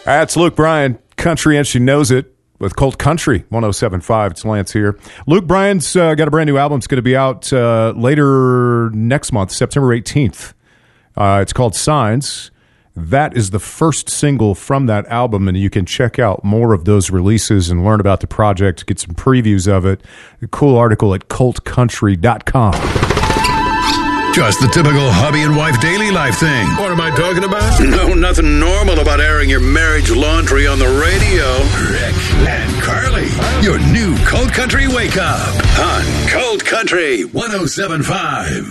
That's Luke Bryan, country, and she knows it with Colt Country 107.5. It's Lance here. Luke Bryan's got a brand new album. It's going to be out later next month, September 18th. It's called Signs. That is the first single from that album, and you can check out more of those releases and learn about the project, get some previews of it. A cool article at coltcountry.com. Just the typical hubby and wife daily life thing. What am I talking about? No, nothing normal about airing your marriage laundry on the radio. Rick and Carly, your new Colt Country Wake Up on Colt Country 107.5.